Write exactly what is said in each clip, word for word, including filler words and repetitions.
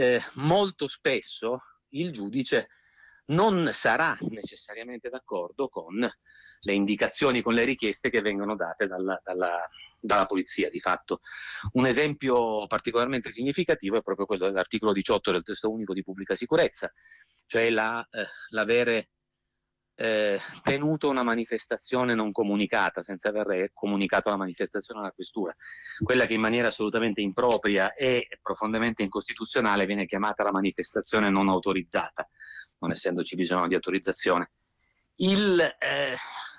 eh, molto spesso il giudice non sarà necessariamente d'accordo con le indicazioni, con le richieste che vengono date dalla, dalla, dalla polizia. Di fatto, un esempio particolarmente significativo è proprio quello dell'articolo diciotto del testo unico di pubblica sicurezza, cioè la, eh, l'avere eh, tenuto una manifestazione non comunicata, senza aver comunicato la manifestazione alla questura, quella che in maniera assolutamente impropria e profondamente incostituzionale viene chiamata la manifestazione non autorizzata, non essendoci bisogno di autorizzazione. Il, eh,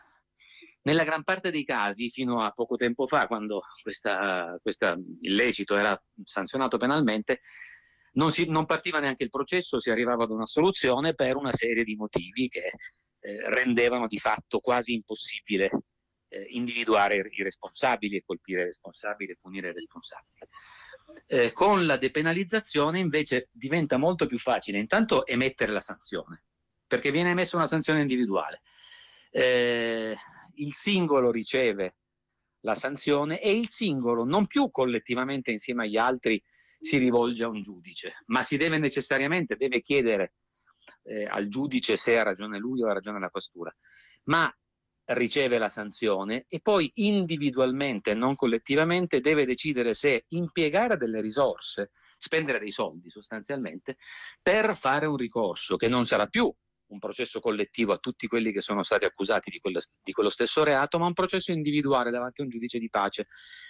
nella gran parte dei casi, fino a poco tempo fa, quando questa, questa illecito era sanzionato penalmente, non, si, non partiva neanche il processo, si arrivava ad una soluzione per una serie di motivi che eh, rendevano di fatto quasi impossibile eh, individuare i responsabili e colpire i responsabili e punire i responsabili. Eh, con la depenalizzazione invece diventa molto più facile intanto emettere la sanzione, perché viene emessa una sanzione individuale. Eh, il singolo riceve la sanzione e il singolo non più collettivamente insieme agli altri si rivolge a un giudice, ma si deve necessariamente, deve chiedere eh, al giudice se ha ragione lui o ha ragione la questura, ma riceve la sanzione e poi individualmente, non collettivamente, deve decidere se impiegare delle risorse, spendere dei soldi sostanzialmente, per fare un ricorso che non sarà più un processo collettivo a tutti quelli che sono stati accusati di, quella, di quello stesso reato, ma un processo individuale davanti a un giudice di pace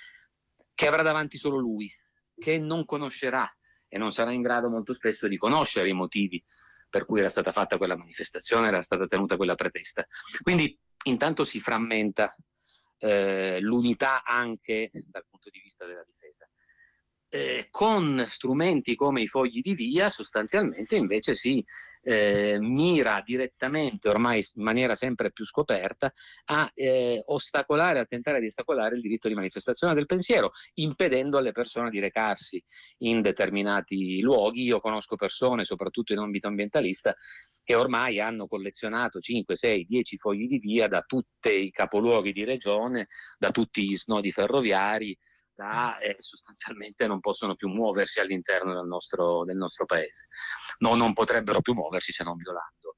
che avrà davanti solo lui, che non conoscerà e non sarà in grado molto spesso di conoscere i motivi per cui era stata fatta quella manifestazione, era stata tenuta quella pretesta. Quindi intanto si frammenta eh, l'unità anche dal punto di vista della difesa. Eh, con strumenti come i fogli di via sostanzialmente invece si eh, mira direttamente, ormai in maniera sempre più scoperta, a eh, ostacolare, a tentare di ostacolare il diritto di manifestazione del pensiero, impedendo alle persone di recarsi in determinati luoghi. Io conosco persone, soprattutto in ambito ambientalista, che ormai hanno collezionato cinque, sei, dieci fogli di via da tutti i capoluoghi di regione, da tutti gli snodi ferroviari, da, eh, sostanzialmente non possono più muoversi all'interno del nostro, del nostro paese. No, non potrebbero più muoversi se non violando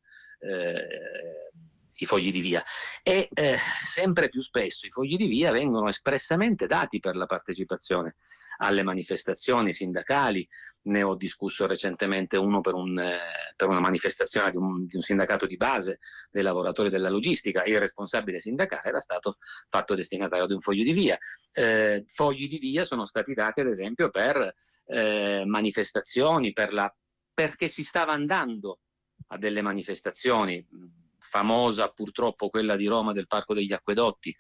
eh, i fogli di via. E eh, sempre più spesso i fogli di via vengono espressamente dati per la partecipazione alle manifestazioni sindacali. Ne ho discusso recentemente uno per, un, eh, per una manifestazione di un, di un sindacato di base dei lavoratori della logistica. Il responsabile sindacale era stato fatto destinatario di un foglio di via. Eh, fogli di via sono stati dati ad esempio per eh, manifestazioni, per la, perché si stava andando a delle manifestazioni, famosa purtroppo quella di Roma del Parco degli Acquedotti,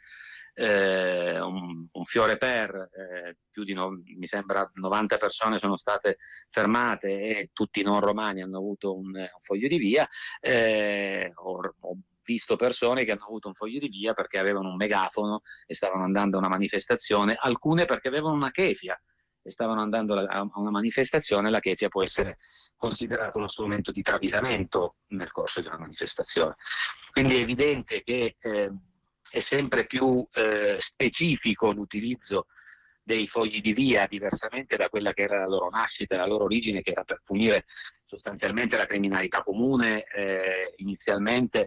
eh, un, un fiore per, eh, più di no, mi sembra novanta persone sono state fermate e tutti i non romani hanno avuto un, un foglio di via. Eh, ho, ho visto persone che hanno avuto un foglio di via perché avevano un megafono e stavano andando a una manifestazione, alcune perché avevano una kefia e stavano andando a una manifestazione. La kefia può essere considerato uno strumento di travisamento nel corso di una manifestazione. Quindi è evidente che eh, è sempre più eh, specifico l'utilizzo dei fogli di via, diversamente da quella che era la loro nascita, la loro origine, che era per punire sostanzialmente la criminalità comune, eh, inizialmente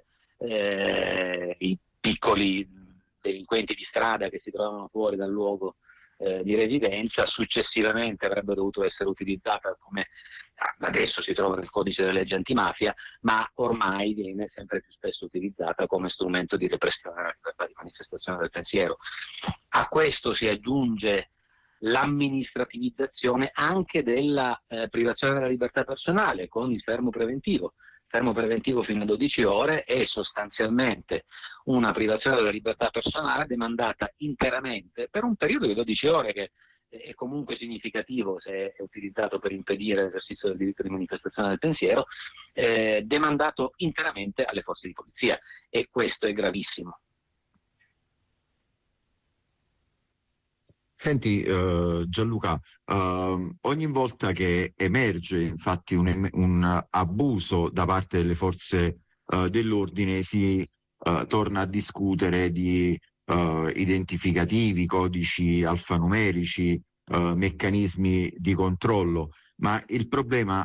eh, i piccoli delinquenti di strada che si trovavano fuori dal luogo eh, di residenza. Successivamente avrebbe dovuto essere utilizzata come adesso si trova nel codice delle leggi antimafia, ma ormai viene sempre più spesso utilizzata come strumento di repressione della libertà di manifestazione del pensiero. A questo si aggiunge l'amministrativizzazione anche della eh, privazione della libertà personale con il fermo preventivo. Fermo preventivo fino a dodici ore è sostanzialmente una privazione della libertà personale demandata interamente per un periodo di dodici ore, che è comunque significativo se è utilizzato per impedire l'esercizio del diritto di manifestazione del pensiero, eh, demandato interamente alle forze di polizia, e questo è gravissimo. Senti uh, Gianluca, uh, ogni volta che emerge infatti un, un abuso da parte delle forze uh, dell'ordine si uh, torna a discutere di uh, identificativi, codici alfanumerici, uh, meccanismi di controllo, ma il problema